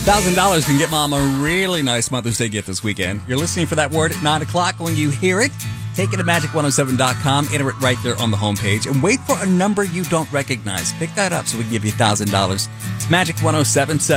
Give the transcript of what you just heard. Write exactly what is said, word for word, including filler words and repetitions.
thousand dollars can get Mom a really nice Mother's Day gift this weekend. You're listening for that word at nine o'clock. When you hear it, take it to magic one oh seven dot com, enter it right there on the homepage, and wait for a number you don't recognize. Pick that up so we can give you one thousand dollars. It's Magic one oh seven point seven.